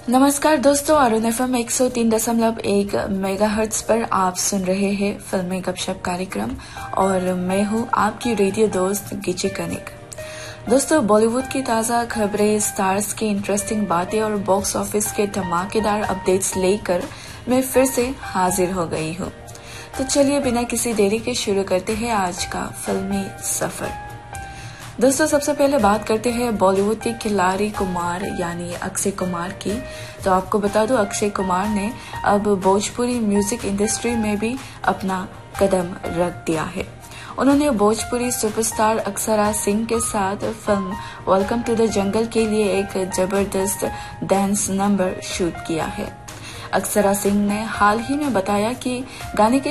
नमस्कार दोस्तों, Arun FM 103.1 megahertz पर आप सुन रहे हैं फिल्मी गपशप कार्यक्रम और मैं हूं आपकी रेडियो दोस्त गिची कनिक। दोस्तों, बॉलीवुड की ताज़ा खबरें, स्टार्स की इंटरेस्टिंग बातें और बॉक्स ऑफिस के धमाकेदार अपडेट्स लेकर मैं फिर से हाजिर हो गई हूं। तो चलिए बिना किसी देरी के शुरू करते हैं आज का फिल्मी सफर। दोस्तों, सबसे पहले बात करते हैं बॉलीवुड के खिलाड़ी कुमार यानी अक्षय कुमार की। तो आपको बता दूं, अक्षय कुमार ने अब भोजपुरी म्यूजिक इंडस्ट्री में भी अपना कदम रख दिया है। उन्होंने भोजपुरी सुपरस्टार अक्षरा सिंह के साथ film welcome to the jungle के लिए एक जबरदस्त डांस नंबर शूट किया है। अक्षरा सिंह ने हाल ही में बताया कि गाने के